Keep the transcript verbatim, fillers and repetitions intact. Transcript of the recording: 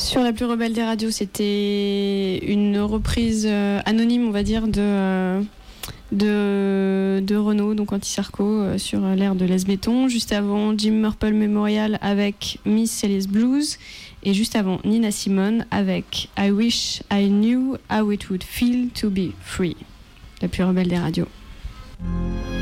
Sur la plus rebelle des radios, c'était une reprise euh, anonyme, on va dire, de, euh, de, de Renaud, donc Anti-Sarko, euh, sur l'air de Les Béton. Juste avant, Jim Murple Memorial avec Miss Sally's Blues. Et juste avant, Nina Simone avec I Wish I Knew How It Would Feel to Be Free. La plus rebelle des radios.